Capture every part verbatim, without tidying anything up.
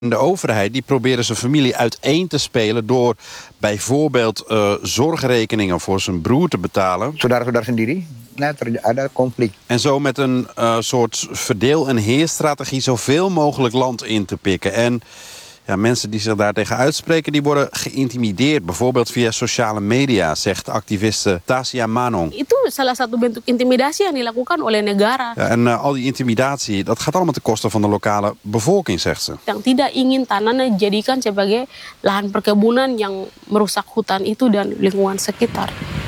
De overheid die proberen zijn familie uiteen te spelen door bijvoorbeeld uh, zorgrekeningen voor zijn broer te betalen. Saudara-saudara sendiri, nah, ada conflict. En zo met een uh, soort verdeel- en heerstrategie zoveel mogelijk land in te pikken. En ja, mensen die zich daartegen uitspreken, die worden geïntimideerd. Bijvoorbeeld via sociale media, zegt activiste Tasia Manong. Itu salah satu bentuk intimidasi yang dilakukan oleh negara. Ja, en uh, al die intimidatie, dat gaat allemaal ten koste van de lokale bevolking, zegt ze. Yang tidak ingin tanahnya dijadikan sebagai lahan perkebunan yang merusak hutan itu dan lingkungan sekitar.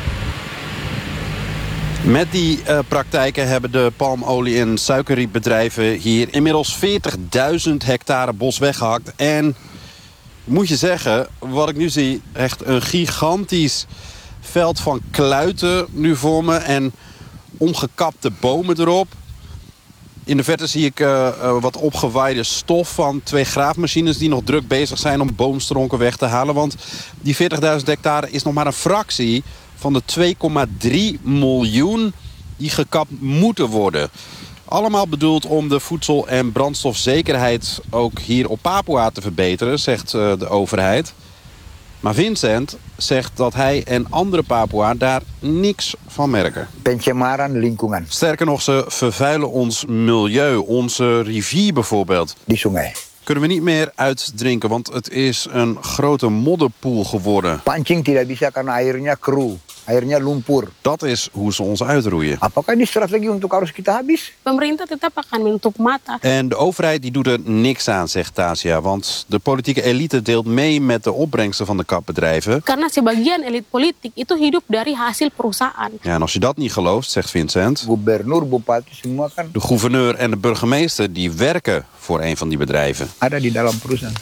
Met die uh, praktijken hebben de palmolie- en suikerrietbedrijven hier inmiddels veertigduizend hectare bos weggehakt. En moet je zeggen, wat ik nu zie, echt een gigantisch veld van kluiten nu voor me en omgekapte bomen erop. In de verte zie ik uh, uh, wat opgewaaide stof van twee graafmachines die nog druk bezig zijn om boomstronken weg te halen. Want die veertigduizend hectare is nog maar een fractie van de twee komma drie miljoen die gekapt moeten worden. Allemaal bedoeld om de voedsel- en brandstofzekerheid ook hier op Papua te verbeteren, zegt uh, de overheid. Maar Vincent zegt dat hij en andere Papua daar niks van merken. Pencemaran lingkungan. Sterker nog, ze vervuilen ons milieu, onze rivier bijvoorbeeld. Die sungai. Kunnen we niet meer uitdrinken, want het is een grote modderpoel geworden. Pancing tidak bisa karena airnya keruh, airnya lumpur. Dat is hoe ze ons uitroeien. Apakah ini strategi untuk harus kita habis? Pemerintah tetap akan menutup mata. En de overheid die doet er niks aan, zegt Tasia. Want de politieke elite deelt mee met de opbrengsten van de kapbedrijven. Karena sebagian elit politik itu hidup dari hasil perusahaan. Ja, en als je dat niet gelooft, zegt Vincent, Gubernur, bupati, semua kan de gouverneur en de burgemeester die werken voor een van die bedrijven. ada di dalam perusahaan.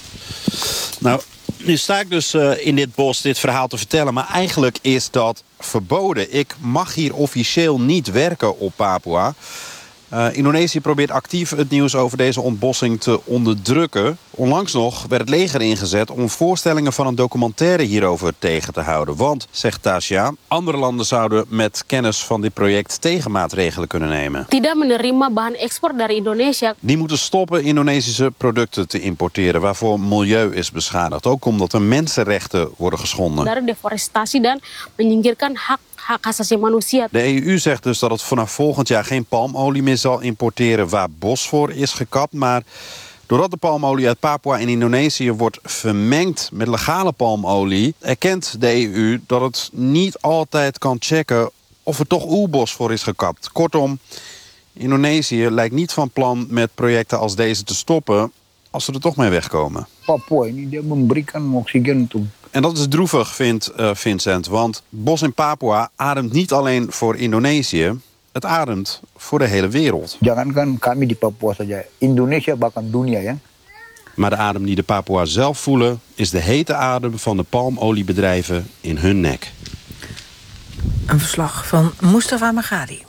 Nou, nu sta ik dus uh, in dit bos dit verhaal te vertellen, maar eigenlijk is dat verboden. Ik mag hier officieel niet werken op Papua. Uh, Indonesië probeert actief het nieuws over deze ontbossing te onderdrukken. Onlangs nog werd het leger ingezet om voorstellingen van een documentaire hierover tegen te houden. Want, zegt Tasia, andere landen zouden met kennis van dit project tegenmaatregelen kunnen nemen. Tidak menerima bahan ekspor dari Indonesia. Die moeten stoppen Indonesische producten te importeren waarvoor milieu is beschadigd. Ook omdat er mensenrechten worden geschonden. Dari deforestasi dan menyingkirkan hak hak asasi manusia. De E U zegt dus dat het vanaf volgend jaar geen palmolie meer zal importeren waar bos voor is gekapt. Maar doordat de palmolie uit Papua in Indonesië wordt vermengd met legale palmolie, erkent de E U dat het niet altijd kan checken of er toch oerbos voor is gekapt. Kortom, Indonesië lijkt niet van plan met projecten als deze te stoppen als ze er toch mee wegkomen. Papua ini dia memberikan oksigen untuk. En dat is droevig, vindt uh, Vincent, want bos in Papua ademt niet alleen voor Indonesië, het ademt voor de hele wereld. Jangankan kami di Papua saja, Indonesia bahkan dunia ya. Maar de adem die de Papua zelf voelen is de hete adem van de palmoliebedrijven in hun nek. Een verslag van Mustafa Magadi.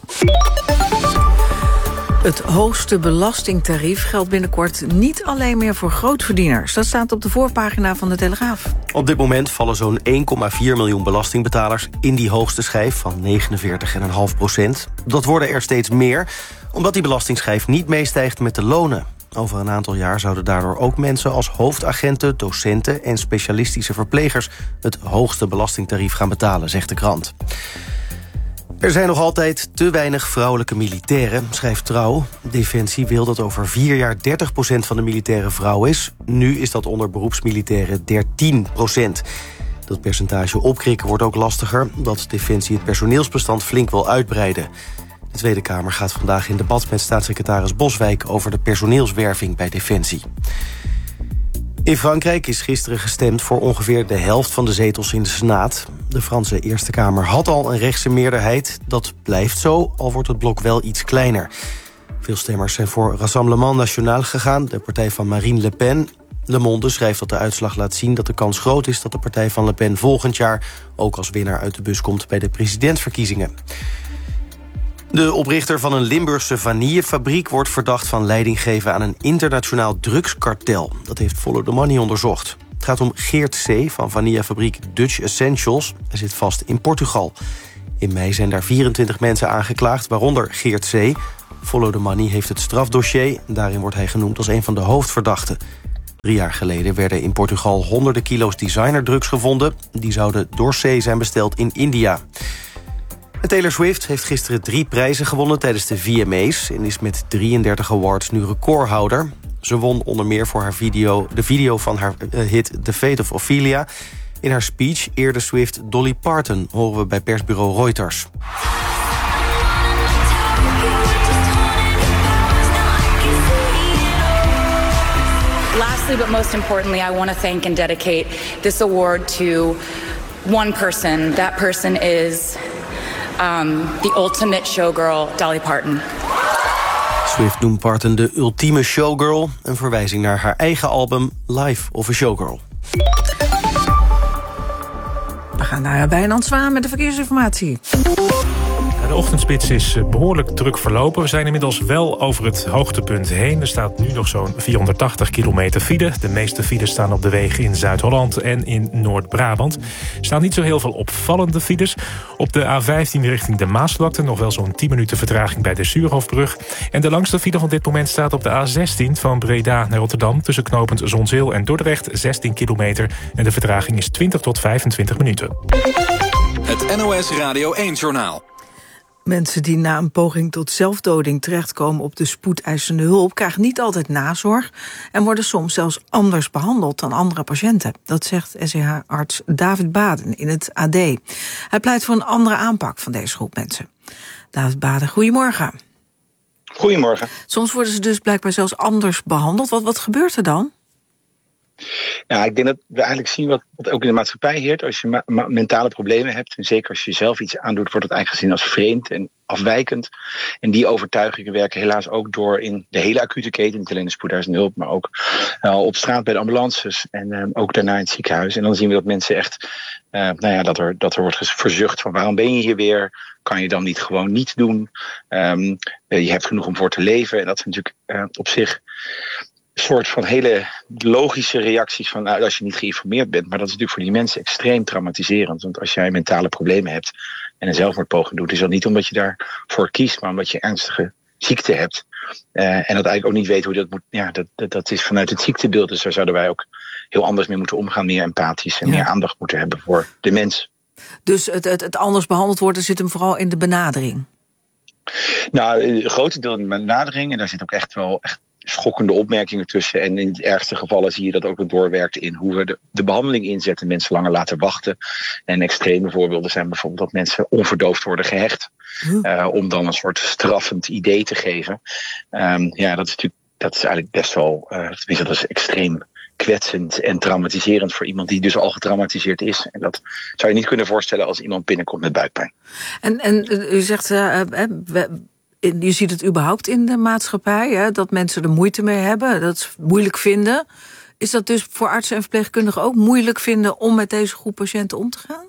Het hoogste belastingtarief geldt binnenkort niet alleen meer voor grootverdieners. Dat staat op de voorpagina van de Telegraaf. Op dit moment vallen zo'n één komma vier miljoen belastingbetalers in die hoogste schijf van negenenveertig komma vijf procent. Dat worden er steeds meer, omdat die belastingschijf niet meestijgt met de lonen. Over een aantal jaar zouden daardoor ook mensen als hoofdagenten, docenten en specialistische verplegers het hoogste belastingtarief gaan betalen, zegt de krant. Er zijn nog altijd te weinig vrouwelijke militairen, schrijft Trouw. Defensie wil dat over vier jaar dertig procent van de militairen vrouw is. Nu is dat onder beroepsmilitairen dertien procent. Dat percentage opkrikken wordt ook lastiger, omdat Defensie het personeelsbestand flink wil uitbreiden. De Tweede Kamer gaat vandaag in debat met staatssecretaris Boswijk over de personeelswerving bij Defensie. In Frankrijk is gisteren gestemd voor ongeveer de helft van de zetels in de Senaat. De Franse Eerste Kamer had al een rechtse meerderheid. Dat blijft zo, al wordt het blok wel iets kleiner. Veel stemmers zijn voor Rassemblement National gegaan, de partij van Marine Le Pen. Le Monde schrijft dat de uitslag laat zien dat de kans groot is dat de partij van Le Pen volgend jaar ook als winnaar uit de bus komt bij de presidentsverkiezingen. De oprichter van een Limburgse vanillefabriek wordt verdacht van leiding geven aan een internationaal drugskartel. Dat heeft Follow the Money onderzocht. Het gaat om Geert C. van vanillefabriek Dutch Essentials. Hij zit vast in Portugal. In mei zijn daar vierentwintig mensen aangeklaagd, waaronder Geert C. Follow the Money heeft het strafdossier. Daarin wordt hij genoemd als een van de hoofdverdachten. Drie jaar geleden werden in Portugal honderden kilo's designerdrugs gevonden. Die zouden door zee zijn besteld in India. En Taylor Swift heeft gisteren drie prijzen gewonnen tijdens de V M A's... en is met drieëndertig awards nu recordhouder. Ze won onder meer voor haar video, de video van haar uh, hit The Fate of Ophelia. In haar speech eerde Swift Dolly Parton, horen we bij persbureau Reuters. Lastly, but most importantly, I want to thank and dedicate this award to one person. That person is um, the ultimate showgirl, Dolly Parton. Swift noemt Parton de ultieme showgirl, een verwijzing naar haar eigen album Life of a Showgirl. We gaan naar Wijnand Zwaan met de verkeersinformatie. De ochtendspits is behoorlijk druk verlopen. We zijn inmiddels wel over het hoogtepunt heen. Er staat nu nog zo'n vierhonderdtachtig kilometer file. De meeste files staan op de wegen in Zuid-Holland en in Noord-Brabant. Er staan niet zo heel veel opvallende files. Op de A vijftien richting de Maasvlakte nog wel zo'n tien minuten vertraging bij de Suurhofbrug. En de langste file van dit moment staat op de A zestien van Breda naar Rotterdam... tussen knooppunt Zonzeel en Dordrecht, zestien kilometer. En de vertraging is twintig tot vijfentwintig minuten. Het N O S Radio één-journaal. Mensen die na een poging tot zelfdoding terechtkomen op de spoedeisende hulp krijgen niet altijd nazorg en worden soms zelfs anders behandeld dan andere patiënten. Dat zegt S C H-arts David Baden in het A D. Hij pleit voor een andere aanpak van deze groep mensen. David Baden, goedemorgen. Goedemorgen. Soms worden ze dus blijkbaar zelfs anders behandeld. Wat, wat gebeurt er dan? Ja, ik denk dat we eigenlijk zien wat, wat ook in de maatschappij heert. Als je ma- ma- mentale problemen hebt, en zeker als je zelf iets aandoet, wordt het eigenlijk gezien als vreemd en afwijkend. En die overtuigingen werken helaas ook door in de hele acute keten, niet alleen de spoedeisende hulp, maar ook uh, op straat bij de ambulances en uh, ook daarna in het ziekenhuis. En dan zien we dat mensen echt, uh, nou ja, dat er, dat er wordt verzucht van waarom ben je hier weer? Kan je dan niet gewoon niet doen? Um, uh, je hebt genoeg om voor te leven. En dat is natuurlijk uh, op zich een soort van hele logische reacties van nou, als je niet geïnformeerd bent. Maar dat is natuurlijk voor die mensen extreem traumatiserend. Want als jij mentale problemen hebt en een zelfmoordpoging doet, is dat niet omdat je daarvoor kiest, maar omdat je ernstige ziekte hebt. Uh, en dat eigenlijk ook niet weet hoe dat moet. Ja, dat, dat, dat is vanuit het ziektebeeld. Dus daar zouden wij ook heel anders mee moeten omgaan. Meer empathisch en ja. meer aandacht moeten hebben voor de mens. Dus het, het, het anders behandeld worden zit hem vooral in de benadering? Nou, een groot deel in de benadering. En daar zit ook echt wel echt schokkende opmerkingen tussen. En in het ergste gevallen zie je dat ook het doorwerkt in hoe we de, de behandeling inzetten. Mensen langer laten wachten. En extreme voorbeelden zijn bijvoorbeeld dat mensen onverdoofd worden gehecht. Uh, om dan een soort straffend idee te geven. Um, ja, dat is natuurlijk dat is eigenlijk best wel, uh, tenminste dat is extreem kwetsend en traumatiserend voor iemand die dus al getraumatiseerd is. En dat zou je niet kunnen voorstellen als iemand binnenkomt met buikpijn. En, en u zegt, uh, uh, we, je ziet het überhaupt in de maatschappij, hè, dat mensen er moeite mee hebben, dat ze moeilijk vinden. Is dat dus voor artsen en verpleegkundigen ook moeilijk vinden om met deze groep patiënten om te gaan?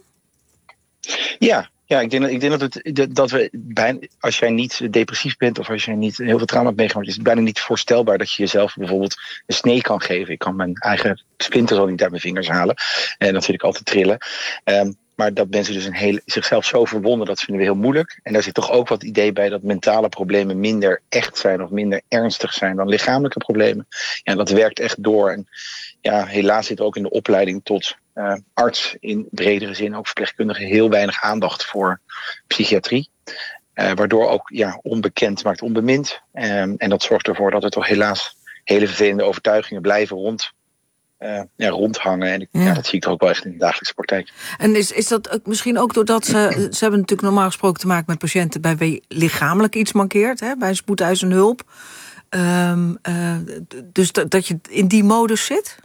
Ja. Ja, ik denk, ik denk dat, het, dat we bijna, als jij niet depressief bent of als jij niet heel veel trauma hebt meegemaakt, is het bijna niet voorstelbaar dat je jezelf bijvoorbeeld een snee kan geven. Ik kan mijn eigen splinters al niet uit mijn vingers halen. En dat vind ik altijd trillen. Um, maar dat mensen dus een hele, zichzelf zo verwonden, dat vinden we heel moeilijk. En daar zit toch ook wat idee bij dat mentale problemen minder echt zijn of minder ernstig zijn dan lichamelijke problemen. Ja, dat werkt echt door. En ja, helaas zit er ook in de opleiding tot uh, arts in bredere zin, ook verpleegkundigen, heel weinig aandacht voor psychiatrie. Uh, waardoor ook ja, onbekend maakt onbemind. Um, en dat zorgt ervoor dat er toch helaas hele vervelende overtuigingen blijven rond, uh, ja, rondhangen. En ik, ja. Ja, dat zie ik toch ook wel echt in de dagelijkse praktijk. En is, is dat ook misschien ook doordat ze, ze hebben natuurlijk normaal gesproken te maken met patiënten bij wie lichamelijk iets mankeert, hè, bij spoedeisende hulp. Um, uh, dus dat, dat je in die modus zit?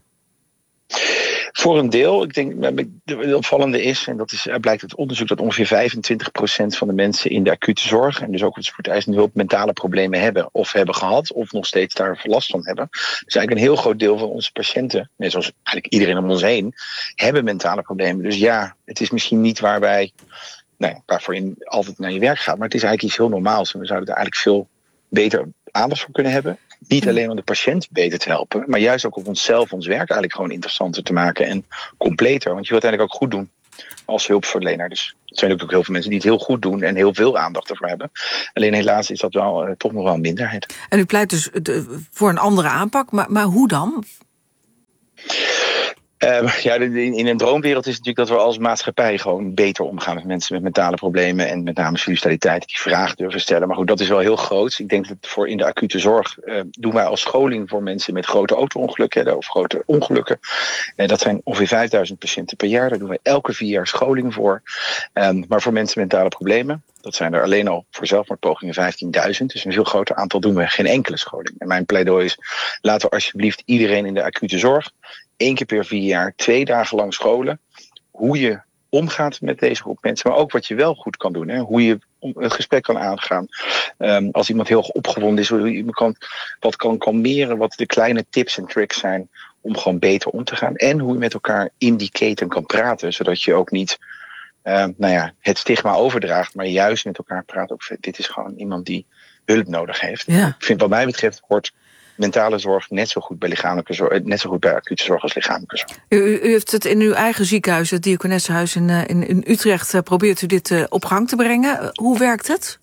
Voor een deel. Ik denk, het opvallende is, en dat is, blijkt uit onderzoek, dat ongeveer vijfentwintig procent van de mensen in de acute zorg, en dus ook met spoedeisende hulp, mentale problemen hebben. Of hebben gehad, of nog steeds daar last van hebben. Dus eigenlijk een heel groot deel van onze patiënten, net zoals eigenlijk iedereen om ons heen, hebben mentale problemen. Dus ja, het is misschien niet waar wij, nou ja, waarvoor je altijd naar je werk gaat, maar het is eigenlijk iets heel normaals. En we zouden er eigenlijk veel beter aandacht voor kunnen hebben. Niet alleen om de patiënt beter te helpen, maar juist ook om onszelf, ons werk eigenlijk gewoon interessanter te maken en completer. Want je wilt uiteindelijk ook goed doen als hulpverlener. Dus er zijn ook heel veel mensen die het heel goed doen en heel veel aandacht ervoor hebben. Alleen helaas is dat wel uh, toch nog wel een minderheid. En u pleit dus de, voor een andere aanpak, maar, maar hoe dan? Uh, ja, in, in een droomwereld is het natuurlijk dat we als maatschappij gewoon beter omgaan met mensen met mentale problemen en met name suicidaliteit, die vragen durven stellen. Maar goed, dat is wel heel groot. Ik denk dat voor in de acute zorg uh, doen wij als scholing voor mensen met grote auto-ongelukken of grote ongelukken. Uh, dat zijn ongeveer vijfduizend patiënten per jaar. Daar doen wij elke vier jaar scholing voor. Um, maar voor mensen met mentale problemen, dat zijn er alleen al voor zelfmoordpogingen vijftienduizend. Dus een veel groter aantal doen we geen enkele scholing. En mijn pleidooi is, laten we alsjeblieft iedereen in de acute zorg Eén keer per vier jaar, twee dagen lang scholen. Hoe je omgaat met deze groep mensen. Maar ook wat je wel goed kan doen. Hè? Hoe je het gesprek kan aangaan. Um, als iemand heel opgewonden is. Hoe je kan, wat kan kalmeren. Wat de kleine tips en tricks zijn. Om gewoon beter om te gaan. En hoe je met elkaar in die keten kan praten. Zodat je ook niet uh, nou ja, het stigma overdraagt. Maar juist met elkaar praat. Over, dit is gewoon iemand die hulp nodig heeft. Ja. Ik vind wat mij betreft hoort mentale zorg net zo goed bij lichamelijke zorg, net zo goed bij acute zorg als lichamelijke zorg. U, u heeft het in uw eigen ziekenhuis, het Diakonessenhuis in, in, in Utrecht, probeert u dit uh, op gang te brengen. Hoe werkt het?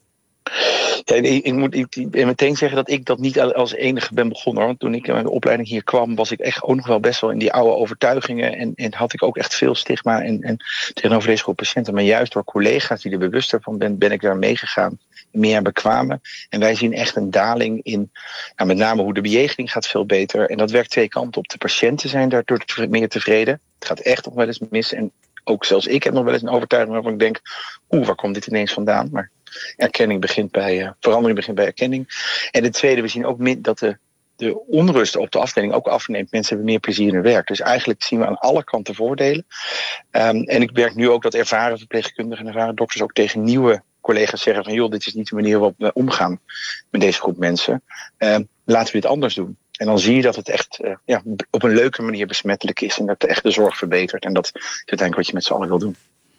Ja, ik, ik moet ik, meteen zeggen dat ik dat niet als enige ben begonnen. Want toen ik in de opleiding hier kwam, was ik echt ook nog wel best wel in die oude overtuigingen. En, en had ik ook echt veel stigma en, en tegenover deze groep patiënten. Maar juist door collega's die er bewuster van ben, ben ik daar meegegaan. Meer bekwamen. En wij zien echt een daling in, nou, met name hoe de bejegening gaat veel beter. En dat werkt twee kanten op. De patiënten zijn daardoor meer tevreden. Het gaat echt nog wel eens mis. En ook zelfs ik heb nog wel eens een overtuiging waarvan ik denk, oeh, waar komt dit ineens vandaan? Maar erkenning begint bij, uh, verandering begint bij erkenning. En de tweede, we zien ook min, dat de, de onrust op de afdeling ook afneemt. Mensen hebben meer plezier in hun werk. Dus eigenlijk zien we aan alle kanten voordelen. Um, en ik merk nu ook dat ervaren verpleegkundigen en ervaren dokters ook tegen nieuwe collega's zeggen van, joh, dit is niet de manier waarop we omgaan met deze groep mensen. Uh, laten we dit anders doen. En dan zie je dat het echt uh, ja, op een leuke manier besmettelijk is en dat de echt de zorg verbetert. En dat is uiteindelijk wat je met z'n allen wil doen.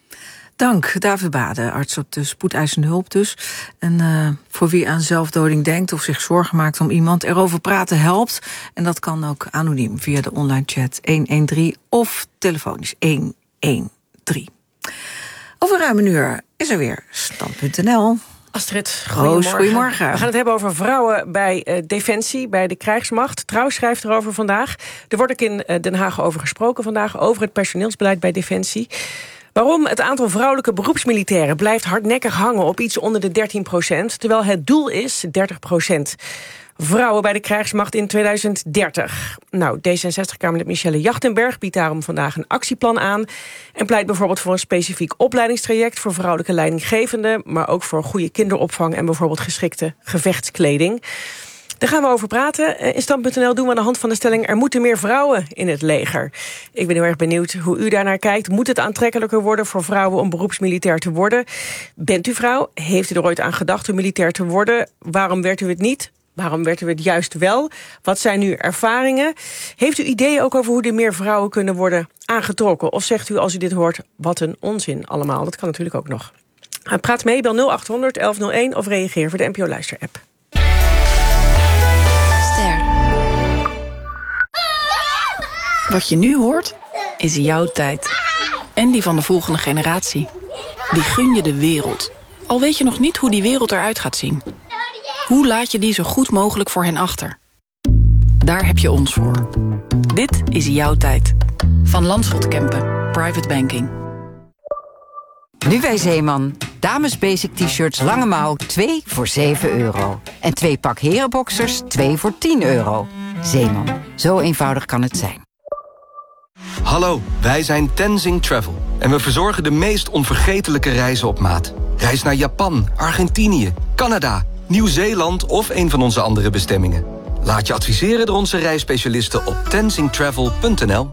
Dank, David Bade, arts op de spoedeisende hulp dus. En uh, voor wie aan zelfdoding denkt of zich zorgen maakt om iemand, erover praten helpt. En dat kan ook anoniem via de online chat een een drie of telefonisch een een drie. Over ruim een uur is er weer stand punt n l. Astrid, goedemorgen. goedemorgen. We gaan het hebben over vrouwen bij uh, Defensie, bij de krijgsmacht. Trouw schrijft erover vandaag. Er wordt ook in uh, Den Haag over gesproken vandaag, over het personeelsbeleid bij Defensie. Waarom? Het aantal vrouwelijke beroepsmilitairen blijft hardnekkig hangen op iets onder de dertien procent, terwijl het doel is dertig procent. Vrouwen bij de krijgsmacht in tweeduizend dertig. Nou, D zesenzestig-Kamerlid Michelle Jachtenberg biedt daarom vandaag een actieplan aan en pleit bijvoorbeeld voor een specifiek opleidingstraject voor vrouwelijke leidinggevenden, maar ook voor goede kinderopvang en bijvoorbeeld geschikte gevechtskleding. Daar gaan we over praten. In stand punt n l doen we aan de hand van de stelling, er moeten meer vrouwen in het leger. Ik ben heel erg benieuwd hoe u daarnaar kijkt. Moet het aantrekkelijker worden voor vrouwen om beroepsmilitair te worden? Bent u vrouw? Heeft u er ooit aan gedacht om militair te worden? Waarom werd u het niet? Waarom werd u het juist wel? Wat zijn uw ervaringen? Heeft u ideeën ook over hoe er meer vrouwen kunnen worden aangetrokken? Of zegt u als u dit hoort, wat een onzin allemaal? Dat kan natuurlijk ook nog. Praat mee, bel nul acht honderd elf nul één of reageer voor de N P O Luister-app. Ster. Wat je nu hoort, is jouw tijd. En die van de volgende generatie. Die gun je de wereld. Al weet je nog niet hoe die wereld eruit gaat zien. Hoe laat je die zo goed mogelijk voor hen achter? Daar heb je ons voor. Dit is jouw tijd. Van Landschot Kempen. Private Banking. Nu bij Zeeman. Dames basic t-shirts lange mouw twee voor zeven euro. En twee pak herenboxers twee voor tien euro. Zeeman. Zo eenvoudig kan het zijn. Hallo, wij zijn Tenzing Travel. En we verzorgen de meest onvergetelijke reizen op maat. Reis naar Japan, Argentinië, Canada, Nieuw-Zeeland of een van onze andere bestemmingen. Laat je adviseren door onze reisspecialisten op tenzing travel punt n l.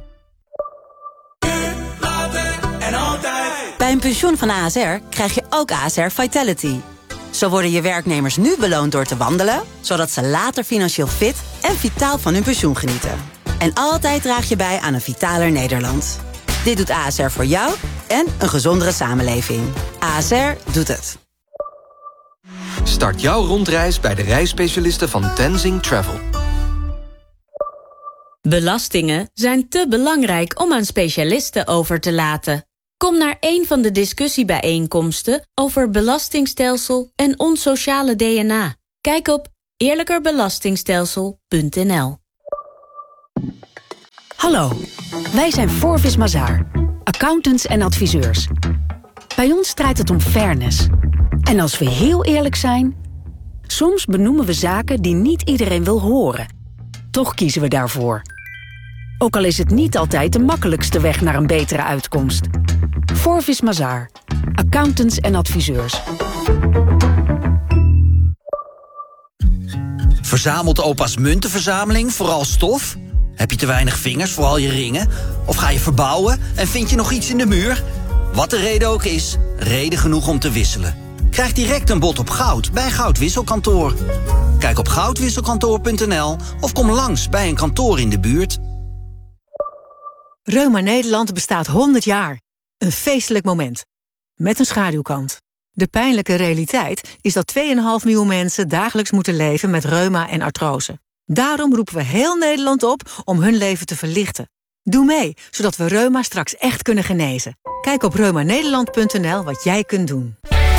Bij een pensioen van A S R krijg je ook A S R Vitality. Zo worden je werknemers nu beloond door te wandelen, zodat ze later financieel fit en vitaal van hun pensioen genieten. En altijd draag je bij aan een vitaler Nederland. Dit doet A S R voor jou en een gezondere samenleving. A S R doet het. Start jouw rondreis bij de reisspecialisten van Tenzing Travel. Belastingen zijn te belangrijk om aan specialisten over te laten. Kom naar een van de discussiebijeenkomsten over belastingstelsel en ons sociale D N A. Kijk op eerlijkerbelastingstelsel punt n l. Hallo, wij zijn Forvis Mazars, accountants en adviseurs. Bij ons draait het om fairness. En als we heel eerlijk zijn, soms benoemen we zaken die niet iedereen wil horen. Toch kiezen we daarvoor. Ook al is het niet altijd de makkelijkste weg naar een betere uitkomst. Forvis Mazars, accountants en adviseurs. Verzamelt opa's muntenverzameling vooral stof? Heb je te weinig vingers voor al je ringen? Of ga je verbouwen en vind je nog iets in de muur? Wat de reden ook is, reden genoeg om te wisselen. Krijg direct een bod op goud bij Goudwisselkantoor. Kijk op goudwisselkantoor punt n l of kom langs bij een kantoor in de buurt. Reuma Nederland bestaat honderd jaar. Een feestelijk moment. Met een schaduwkant. De pijnlijke realiteit is dat twee komma vijf miljoen mensen dagelijks moeten leven met reuma en artrose. Daarom roepen we heel Nederland op om hun leven te verlichten. Doe mee, zodat we reuma straks echt kunnen genezen. Kijk op reuma nederland punt n l wat jij kunt doen.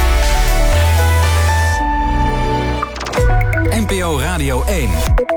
N P O Radio één.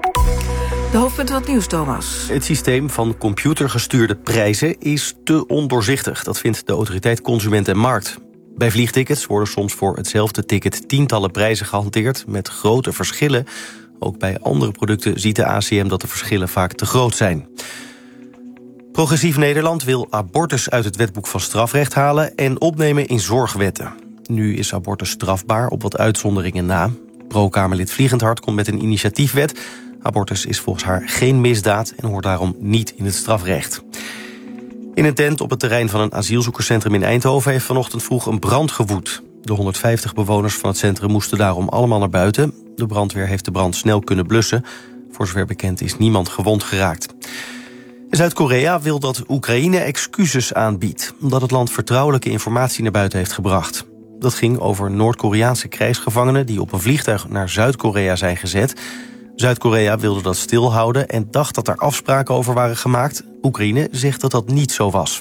De hoofdpunten van het nieuws, Thomas. Het systeem van computergestuurde prijzen is te ondoorzichtig. Dat vindt de autoriteit Consument en Markt. Bij vliegtickets worden soms voor hetzelfde ticket tientallen prijzen gehanteerd met grote verschillen. Ook bij andere producten ziet de A C M dat de verschillen vaak te groot zijn. Progressief Nederland wil abortus uit het wetboek van strafrecht halen en opnemen in zorgwetten. Nu is abortus strafbaar op wat uitzonderingen na. Pro-Kamerlid Vliegendhart komt met een initiatiefwet. Abortus is volgens haar geen misdaad en hoort daarom niet in het strafrecht. In een tent op het terrein van een asielzoekerscentrum in Eindhoven heeft vanochtend vroeg een brand gewoed. De honderdvijftig bewoners van het centrum moesten daarom allemaal naar buiten. De brandweer heeft de brand snel kunnen blussen. Voor zover bekend is niemand gewond geraakt. Zuid-Korea wil dat Oekraïne excuses aanbiedt, omdat het land vertrouwelijke informatie naar buiten heeft gebracht. Dat ging over Noord-Koreaanse krijgsgevangenen die op een vliegtuig naar Zuid-Korea zijn gezet. Zuid-Korea wilde dat stilhouden en dacht dat er afspraken over waren gemaakt. Oekraïne zegt dat dat niet zo was.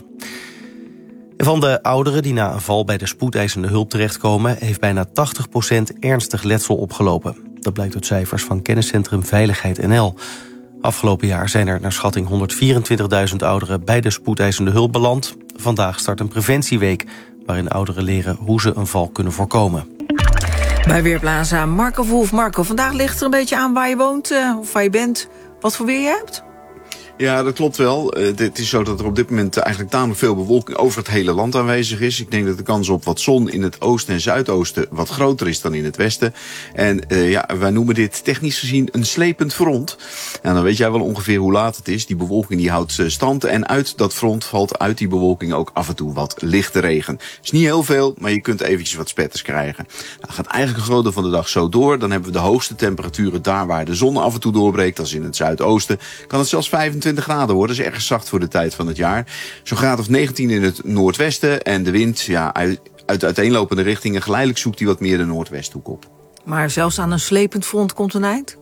Van de ouderen die na een val bij de spoedeisende hulp terechtkomen, heeft bijna tachtig procent ernstig letsel opgelopen. Dat blijkt uit cijfers van kenniscentrum Veiligheid N L. Afgelopen jaar zijn er naar schatting honderdvierentwintigduizend ouderen bij de spoedeisende hulp beland. Vandaag start een preventieweek waarin ouderen leren hoe ze een val kunnen voorkomen. Bij Weerplaza Marco Wolf. Marco, vandaag ligt er een beetje aan waar je woont uh, of waar je bent. Wat voor weer je hebt? Ja, dat klopt wel. Uh, het is zo dat er op dit moment eigenlijk tamelijk veel bewolking over het hele land aanwezig is. Ik denk dat de kans op wat zon in het oosten en zuidoosten wat groter is dan in het westen. En uh, ja, wij noemen dit technisch gezien een slepend front. En dan weet jij wel ongeveer hoe laat het is. Die bewolking die houdt stand en uit dat front valt uit die bewolking ook af en toe wat lichte regen. Het is niet heel veel, maar je kunt eventjes wat spetters krijgen. Nou, gaat eigenlijk een groot deel van de dag zo door. Dan hebben we de hoogste temperaturen daar waar de zon af en toe doorbreekt. Dat is in het zuidoosten. Kan het zelfs vijfentwintig graden worden. Dat is erg zacht voor de tijd van het jaar. Zo'n graad of negentien in het noordwesten. En de wind ja, uit, uit uiteenlopende richtingen. Geleidelijk zoekt hij wat meer de noordwesthoek op. Maar zelfs aan een slepend front komt een eind?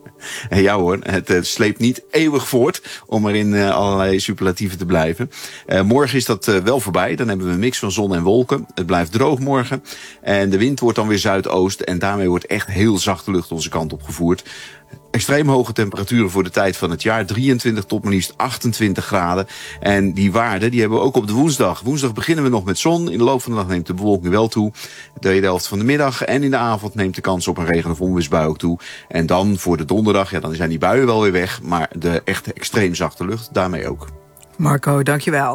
Ja hoor, het uh, sleept niet eeuwig voort, om er in uh, allerlei superlatieven te blijven. Uh, morgen is dat uh, wel voorbij, dan hebben we een mix van zon en wolken. Het blijft droog morgen en de wind wordt dan weer zuidoost en daarmee wordt echt heel zachte lucht onze kant op gevoerd. Extreem hoge temperaturen voor de tijd van het jaar. drieëntwintig tot maar liefst achtentwintig graden. En die waarden die hebben we ook op de woensdag. Woensdag beginnen we nog met zon. In de loop van de dag neemt de bewolking wel toe. De tweede helft van de middag en in de avond neemt de kans op een regen- of onweersbui ook toe. En dan voor de donderdag, ja, dan zijn die buien wel weer weg. Maar de echte extreem zachte lucht, daarmee ook. Marco, dankjewel.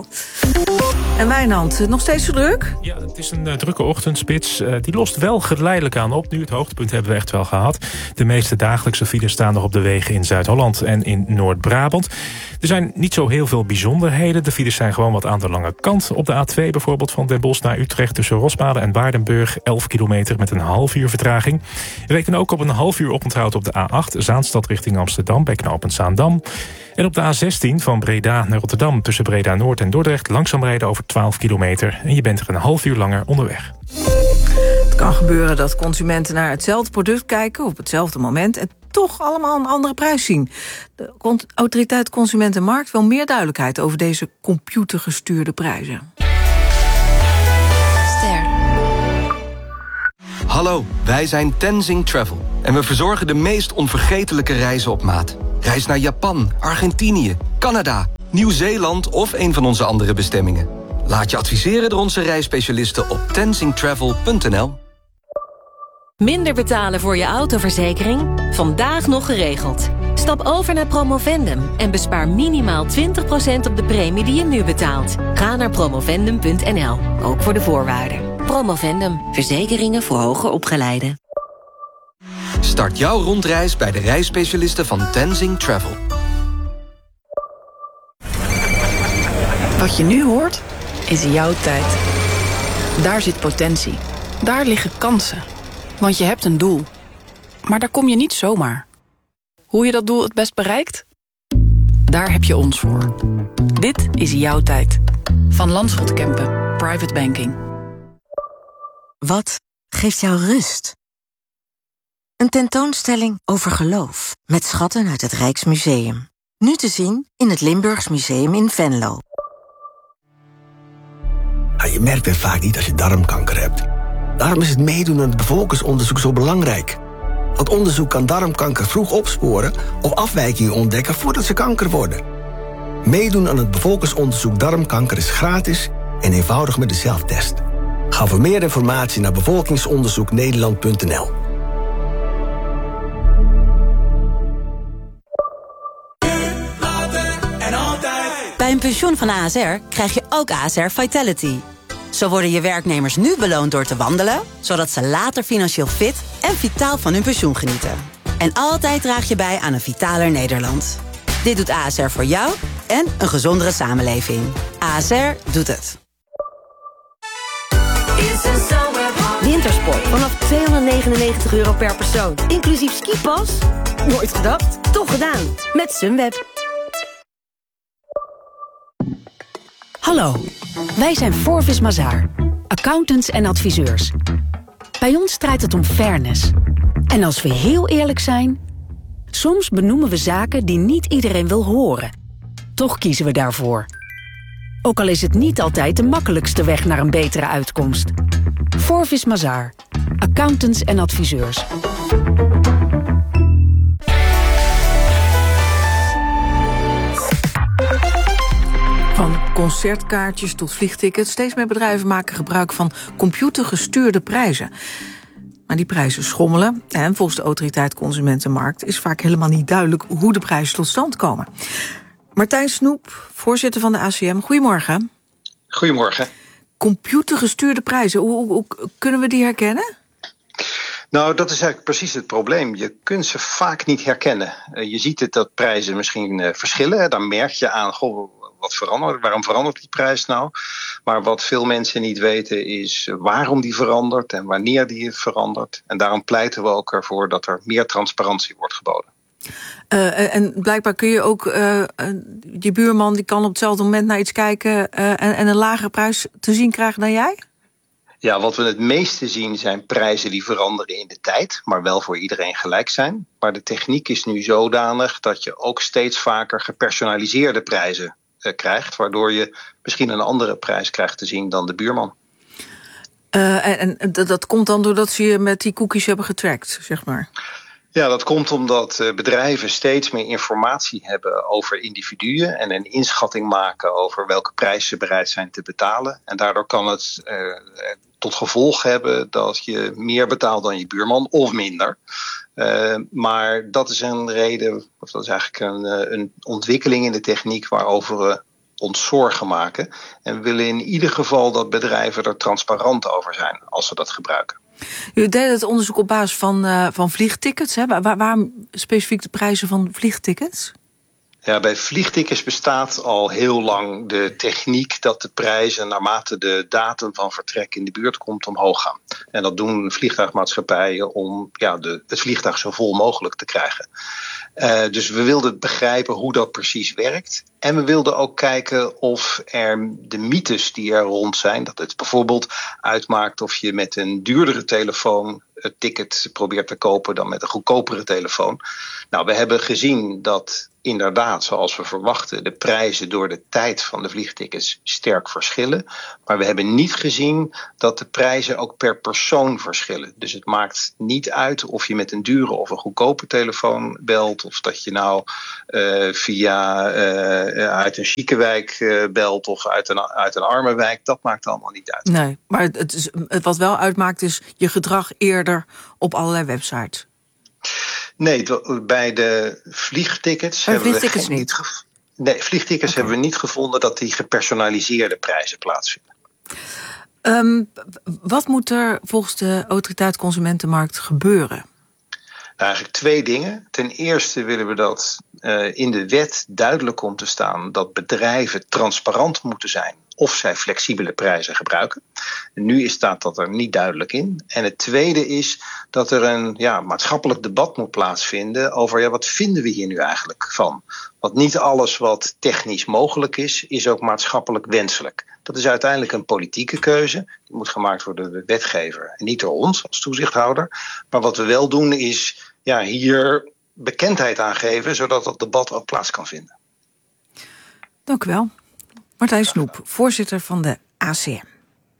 En Wijnand, nog steeds zo druk? Ja, het is een uh, drukke ochtendspits. Uh, die lost wel geleidelijk aan op. Nu, het hoogtepunt hebben we echt wel gehad. De meeste dagelijkse files staan nog op de wegen in Zuid-Holland en in Noord-Brabant. Er zijn niet zo heel veel bijzonderheden. De files zijn gewoon wat aan de lange kant. Op de A twee bijvoorbeeld van Den Bosch naar Utrecht tussen Rosmalen en Waardenburg. elf kilometer met een half uur vertraging. Je rekent ook op een half uur oponthoud op de A acht. Zaanstad richting Amsterdam bij knooppunt Zaandam. En op de A zestien van Breda naar Rotterdam tussen Breda Noord en Dordrecht langzaam rijden over twaalf kilometer. En je bent er een half uur langer onderweg. Het kan gebeuren dat consumenten naar hetzelfde product kijken op hetzelfde moment en toch allemaal een andere prijs zien. De autoriteit Consument en Markt wil meer duidelijkheid over deze computergestuurde prijzen. Ster. Hallo, wij zijn Tenzing Travel en we verzorgen de meest onvergetelijke reizen op maat. Reis naar Japan, Argentinië, Canada, Nieuw-Zeeland of een van onze andere bestemmingen. Laat je adviseren door onze reisspecialisten op tenzing travel punt n l. Minder betalen voor je autoverzekering? Vandaag nog geregeld. Stap over naar Promovendum en bespaar minimaal twintig procent op de premie die je nu betaalt. Ga naar promovendum punt n l, ook voor de voorwaarden. Promovendum, verzekeringen voor hoger opgeleiden. Start jouw rondreis bij de reisspecialisten van Tenzing Travel. Wat je nu hoort, is jouw tijd. Daar zit potentie. Daar liggen kansen. Want je hebt een doel. Maar daar kom je niet zomaar. Hoe je dat doel het best bereikt? Daar heb je ons voor. Dit is jouw tijd. Van Landschot Kempen, Private Banking. Wat geeft jou rust? Een tentoonstelling over geloof met schatten uit het Rijksmuseum. Nu te zien in het Limburgs Museum in Venlo. Nou, je merkt het vaak niet als je darmkanker hebt. Daarom is het meedoen aan het bevolkingsonderzoek zo belangrijk. Want onderzoek kan darmkanker vroeg opsporen of afwijkingen ontdekken voordat ze kanker worden. Meedoen aan het bevolkingsonderzoek darmkanker is gratis en eenvoudig met de zelftest. Ga voor meer informatie naar bevolkingsonderzoek nederland punt n l. Bij een pensioen van A S R krijg je ook A S R Vitality. Zo worden je werknemers nu beloond door te wandelen, zodat ze later financieel fit en vitaal van hun pensioen genieten. En altijd draag je bij aan een vitaler Nederland. Dit doet A S R voor jou en een gezondere samenleving. A S R doet het. Wintersport vanaf tweehonderdnegenennegentig euro per persoon. Inclusief skipas? Nooit gedacht, toch gedaan. Met Sunweb. Hallo, wij zijn Forvis Mazars, accountants en adviseurs. Bij ons draait het om fairness. En als we heel eerlijk zijn, soms benoemen we zaken die niet iedereen wil horen. Toch kiezen we daarvoor. Ook al is het niet altijd de makkelijkste weg naar een betere uitkomst. Forvis Mazars, accountants en adviseurs. Van concertkaartjes tot vliegtickets. Steeds meer bedrijven maken gebruik van computergestuurde prijzen. Maar die prijzen schommelen. En volgens de autoriteit Consumentenmarkt is vaak helemaal niet duidelijk hoe de prijzen tot stand komen. Martijn Snoep, voorzitter van de A C M. Goedemorgen. Goedemorgen. Computergestuurde prijzen, hoe, hoe, hoe kunnen we die herkennen? Nou, dat is eigenlijk precies het probleem. Je kunt ze vaak niet herkennen. Uh, je ziet het dat prijzen misschien uh, verschillen. Hè. Dan merk je aan, goh, wat verandert, waarom verandert die prijs nou? Maar wat veel mensen niet weten is waarom die verandert en wanneer die verandert. En daarom pleiten we ook ervoor dat er meer transparantie wordt geboden. Uh, en blijkbaar kun je ook, uh, je buurman die kan op hetzelfde moment naar iets kijken uh, en, en een lagere prijs te zien krijgen dan jij? Ja, wat we het meeste zien zijn prijzen die veranderen in de tijd, maar wel voor iedereen gelijk zijn. Maar de techniek is nu zodanig dat je ook steeds vaker gepersonaliseerde prijzen uh, krijgt, waardoor je misschien een andere prijs krijgt te zien dan de buurman. Uh, en en dat, dat komt dan doordat ze je met die cookies hebben getrackt, zeg maar? Ja, dat komt omdat uh, bedrijven steeds meer informatie hebben over individuen en een inschatting maken over welke prijs ze bereid zijn te betalen. En daardoor kan het uh, tot gevolg hebben dat je meer betaalt dan je buurman of minder. Uh, maar dat is een reden, of dat is eigenlijk een, een ontwikkeling in de techniek waarover we ons zorgen maken. En we willen in ieder geval dat bedrijven er transparant over zijn als ze dat gebruiken. U deed het onderzoek op basis van, uh, van vliegtickets. Hè? Waar, waarom specifiek de prijzen van vliegtickets? Ja, bij vliegtickets bestaat al heel lang de techniek dat de prijzen naarmate de datum van vertrek in de buurt komt omhoog gaan. En dat doen vliegtuigmaatschappijen om ja, de, het vliegtuig zo vol mogelijk te krijgen. Uh, dus we wilden begrijpen hoe dat precies werkt. En we wilden ook kijken of er de mythes die er rond zijn, dat het bijvoorbeeld uitmaakt of je met een duurdere telefoon het ticket probeert te kopen dan met een goedkopere telefoon. Nou, we hebben gezien dat inderdaad, zoals we verwachten, de prijzen door de tijd van de vliegtickets sterk verschillen. Maar we hebben niet gezien dat de prijzen ook per persoon verschillen. Dus het maakt niet uit of je met een dure of een goedkope telefoon belt, of dat je nou uh, via uh, uit een chique wijk uh, belt of uit een, uit een arme wijk. Dat maakt allemaal niet uit. Nee, maar het is, het wat wel uitmaakt is je gedrag eerder op allerlei websites. Nee, bij de vliegtickets bij hebben vliegtickets we niet. Ge- nee, vliegtickets okay. hebben we niet gevonden dat die gepersonaliseerde prijzen plaatsvinden. Um, wat moet er volgens de Autoriteit Consumentenmarkt gebeuren? Nou, eigenlijk twee dingen. Ten eerste willen we dat uh, in de wet duidelijk komt te staan dat bedrijven transparant moeten zijn of zij flexibele prijzen gebruiken. En nu staat dat er niet duidelijk in. En het tweede is dat er een ja, maatschappelijk debat moet plaatsvinden over ja, wat vinden we hier nu eigenlijk van? Want niet alles wat technisch mogelijk is, is ook maatschappelijk wenselijk. Dat is uiteindelijk een politieke keuze. Die moet gemaakt worden door de wetgever en niet door ons als toezichthouder. Maar wat we wel doen is ja, hier bekendheid aan geven, zodat dat debat ook plaats kan vinden. Dank u wel. Martijn Snoep, voorzitter van de A C M.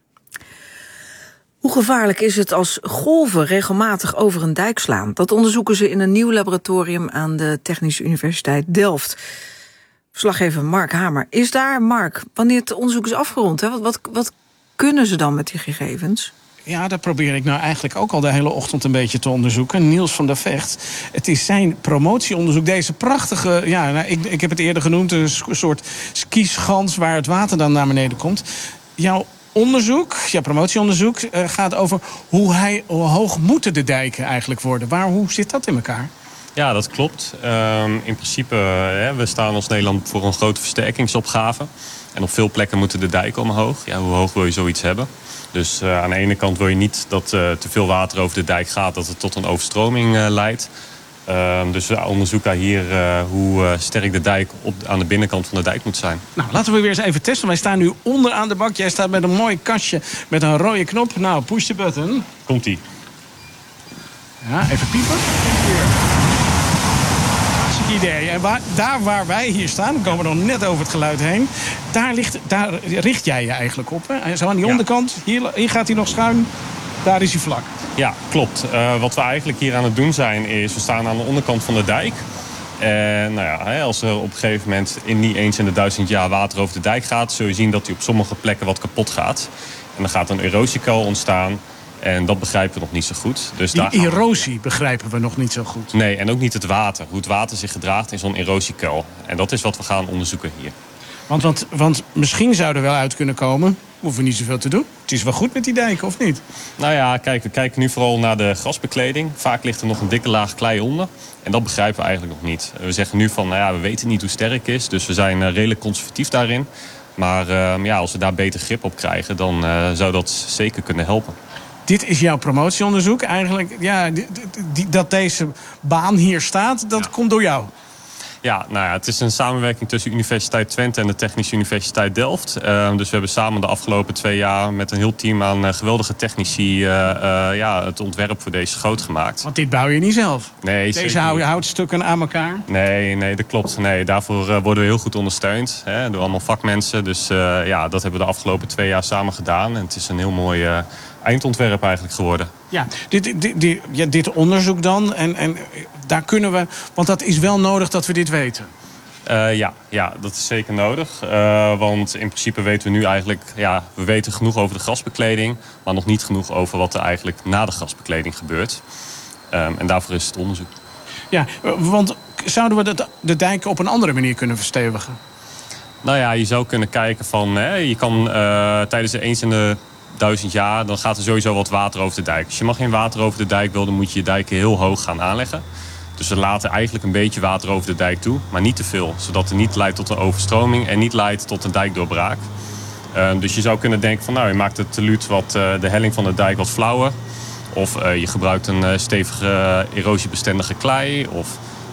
Hoe gevaarlijk is het als golven regelmatig over een dijk slaan? Dat onderzoeken ze in een nieuw laboratorium aan de Technische Universiteit Delft. Verslaggever Mark Hamer is daar. Mark, wanneer het onderzoek is afgerond, hè, wat, wat, wat kunnen ze dan met die gegevens? Ja, dat probeer ik nou eigenlijk ook al de hele ochtend een beetje te onderzoeken. Niels van der Vecht. Het is zijn promotieonderzoek. Deze prachtige, ja, nou, ik, ik heb het eerder genoemd, een soort skischans waar het water dan naar beneden komt. Jouw onderzoek, jouw promotieonderzoek, uh, gaat over hoe, hij, hoe hoog moeten de dijken eigenlijk worden. Waar, hoe zit dat in elkaar? Ja, dat klopt. Um, in principe, hè, we staan als Nederland voor een grote versterkingsopgave. En op veel plekken moeten de dijken omhoog. Ja, hoe hoog wil je zoiets hebben? Dus uh, aan de ene kant wil je niet dat uh, te veel water over de dijk gaat, dat het tot een overstroming uh, leidt. Uh, dus we onderzoeken hier uh, hoe uh, sterk de dijk op, aan de binnenkant van de dijk moet zijn. Nou, laten we weer eens even testen. Wij staan nu onderaan de bak. Jij staat met een mooi kastje met een rode knop. Nou, push the button. Komt-ie. Ja, even piepen. Idee. En waar, daar waar wij hier staan, we komen nog net over het geluid heen, daar, ligt, daar richt jij je eigenlijk op. Hè? Zo aan die ja. onderkant, hier, hier gaat hij nog schuin, daar is hij vlak. Ja, klopt. Uh, wat we eigenlijk hier aan het doen zijn, is we staan aan de onderkant van de dijk. En nou ja, als er op een gegeven moment in niet eens in de duizend jaar water over de dijk gaat, zul je zien dat hij op sommige plekken wat kapot gaat. En dan gaat een erosiekuil ontstaan. En dat begrijpen we nog niet zo goed. Dus die daar erosie we... begrijpen we nog niet zo goed. Nee, en ook niet het water. Hoe het water zich gedraagt in zo'n erosiekuil. En dat is wat we gaan onderzoeken hier. Want, want, want misschien zou er wel uit kunnen komen, we hoeven niet zoveel te doen. Het is wel goed met die dijken, of niet? Nou ja, kijk, we kijken nu vooral naar de grasbekleding. Vaak ligt er nog een dikke laag klei onder. En dat begrijpen we eigenlijk nog niet. We zeggen nu van, nou ja, we weten niet hoe sterk het is. Dus we zijn uh, redelijk conservatief daarin. Maar uh, ja, als we daar beter grip op krijgen, dan uh, zou dat zeker kunnen helpen. Dit is jouw promotieonderzoek. Eigenlijk, ja, die, die, dat deze baan hier staat, dat ja. komt door jou. Ja, nou ja, het is een samenwerking tussen Universiteit Twente en de Technische Universiteit Delft. Uh, dus we hebben samen de afgelopen twee jaar met een heel team aan uh, geweldige technici uh, uh, ja, het ontwerp voor deze schoot gemaakt. Want dit bouw je niet zelf? Nee, deze hou je houtstukken aan elkaar? Nee, nee, dat klopt. Nee, daarvoor uh, worden we heel goed ondersteund hè, door allemaal vakmensen. Dus uh, ja, dat hebben we de afgelopen twee jaar samen gedaan. En het is een heel mooi uh, eindontwerp eigenlijk geworden. Ja, dit, dit, dit, ja, dit onderzoek dan. En, en daar kunnen we, want dat is wel nodig dat we dit weten. Uh, ja, ja, dat is zeker nodig. Uh, want in principe weten we nu eigenlijk, ja, we weten genoeg over de grasbekleding, maar nog niet genoeg over wat er eigenlijk na de grasbekleding gebeurt. Um, en daarvoor is het onderzoek. Ja, want zouden we de, de dijken op een andere manier kunnen verstevigen? Nou ja, je zou kunnen kijken van, hè, je kan uh, tijdens de eens in de duizend jaar, dan gaat er sowieso wat water over de dijk. Als je mag geen water over de dijk wil, dan moet je je dijken heel hoog gaan aanleggen. Dus we laten eigenlijk een beetje water over de dijk toe, maar niet te veel. Zodat het niet leidt tot een overstroming en niet leidt tot een dijkdoorbraak. Uh, dus je zou kunnen denken van, nou, je maakt het teluut wat uh, de helling van de dijk wat flauwer. Of uh, je gebruikt een uh, stevige uh, erosiebestendige klei. Of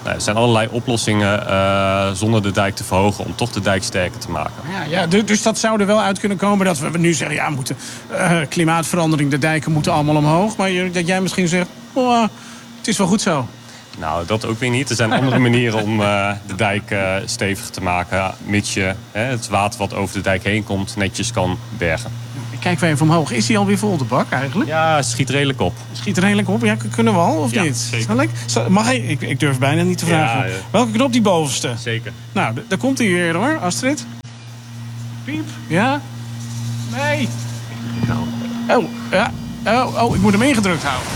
Nou, er zijn allerlei oplossingen uh, zonder de dijk te verhogen om toch de dijk sterker te maken. Ja, ja, dus dat zou er wel uit kunnen komen dat we nu zeggen, ja, moeten, uh, klimaatverandering, de dijken moeten allemaal omhoog. Maar dat jij misschien zegt, oh, het is wel goed zo. Nou, dat ook weer niet. Er zijn andere manieren om uh, de dijk uh, stevig te maken. Mits je hè, het water wat over de dijk heen komt netjes kan bergen. Ik kijk weer even omhoog. Is die alweer vol de bak eigenlijk? Ja, het schiet redelijk op. Schiet er redelijk op? Ja, kunnen we al of ja, niet? Zeker. Mag ik? ik? Ik durf bijna niet te vragen. Ja, ja. Welke knop die bovenste? Zeker. Nou, d- daar komt hij weer hoor, Astrid. Piep. Ja? Nee. Oh, ja. Oh, oh, ik moet hem ingedrukt houden.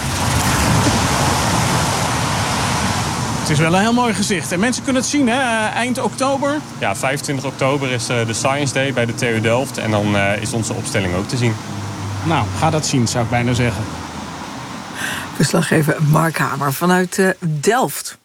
Het is wel een heel mooi gezicht. En mensen kunnen het zien, hè? Eind oktober. Ja, vijfentwintig oktober is uh, de Science Day bij de T U Delft. En dan uh, is onze opstelling ook te zien. Nou, ga dat zien, zou ik bijna zeggen. Verslaggever Mark Hamer vanuit uh, Delft.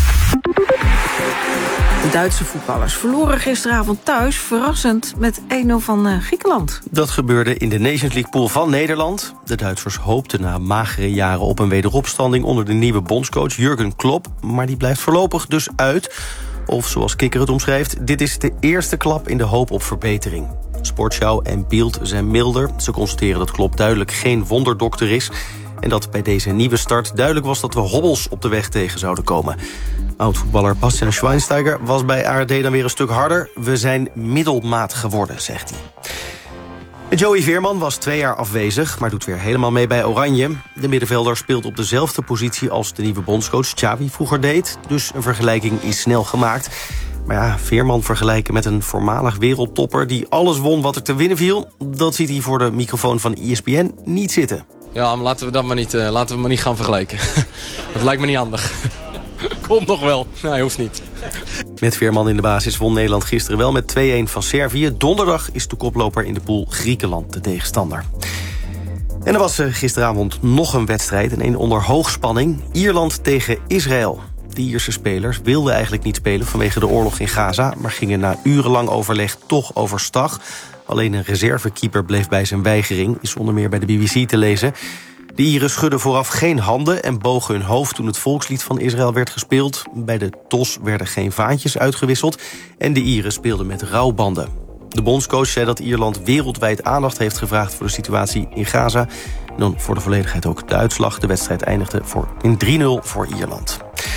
De Duitse voetballers verloren gisteravond thuis verrassend met één nul van uh, Griekenland. Dat gebeurde in de Nations League pool van Nederland. De Duitsers hoopten na magere jaren op een wederopstanding onder de nieuwe bondscoach Jurgen Klopp. Maar die blijft voorlopig dus uit. Of zoals Kikker het omschrijft, dit is de eerste klap in de hoop op verbetering. Sportschau en Bild zijn milder. Ze constateren dat Klopp duidelijk geen wonderdokter is. En dat bij deze nieuwe start duidelijk was dat we hobbels op de weg tegen zouden komen. Oud-voetballer Bastian Schweinsteiger was bij A R D dan weer een stuk harder. We zijn middelmaat geworden, zegt hij. Joey Veerman was twee jaar afwezig, maar doet weer helemaal mee bij Oranje. De middenvelder speelt op dezelfde positie als de nieuwe bondscoach Xavi vroeger deed. Dus een vergelijking is snel gemaakt. Maar ja, Veerman vergelijken met een voormalig wereldtopper die alles won wat er te winnen viel, dat ziet hij voor de microfoon van E S P N niet zitten. Ja, maar laten we dat maar niet, uh, laten we maar niet gaan vergelijken. Dat lijkt me niet handig. Komt nog wel. Nee, hoeft niet. Met Veerman in de basis won Nederland gisteren wel met twee-een van Servië. Donderdag is de koploper in de pool Griekenland de tegenstander. En er was gisteravond nog een wedstrijd en een onder hoogspanning. Ierland tegen Israël. De Ierse spelers wilden eigenlijk niet spelen vanwege de oorlog in Gaza, maar gingen na urenlang overleg toch overstag. Alleen een reservekeeper bleef bij zijn weigering, is onder meer bij de B B C te lezen. De Ieren schudden vooraf geen handen en bogen hun hoofd toen het volkslied van Israël werd gespeeld. Bij de T O S werden geen vaantjes uitgewisseld en de Ieren speelden met rouwbanden. De bondscoach zei dat Ierland wereldwijd aandacht heeft gevraagd voor de situatie in Gaza. En dan voor de volledigheid ook de uitslag. De wedstrijd eindigde voor in drie nul voor Ierland.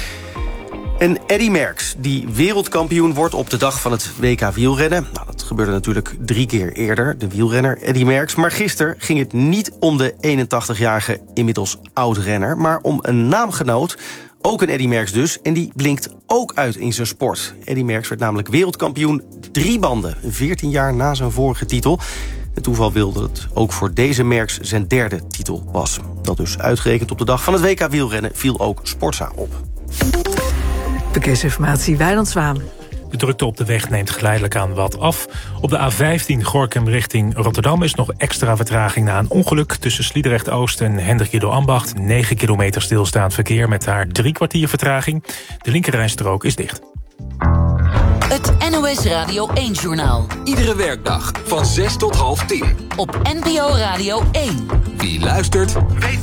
En Eddy Merckx, die wereldkampioen wordt op de dag van het W K wielrennen. Nou, dat gebeurde natuurlijk drie keer eerder, de wielrenner Eddy Merckx. Maar gisteren ging het niet om de eenentachtigjarige inmiddels oud-renner, maar om een naamgenoot, ook een Eddy Merckx dus, en die blinkt ook uit in zijn sport. Eddy Merckx werd namelijk wereldkampioen drie banden, veertien jaar na zijn vorige titel. Het toeval wilde dat het ook voor deze Merckx zijn derde titel was. Dat dus uitgerekend op de dag van het W K wielrennen viel ook Sportza op. Verkeersinformatie, Wijnand Zwaan. De drukte op de weg neemt geleidelijk aan wat af. Op de A vijftien Gorinchem richting Rotterdam is nog extra vertraging na een ongeluk. Tussen Sliedrecht-Oost en Hendrik-Ido-Ambacht. negen kilometer stilstaand verkeer met daar drie kwartier vertraging. De linkerrijstrook is dicht. Het N O S Radio één-journaal. Iedere werkdag van zes tot half tien. Op N P O Radio één. Wie luistert, weet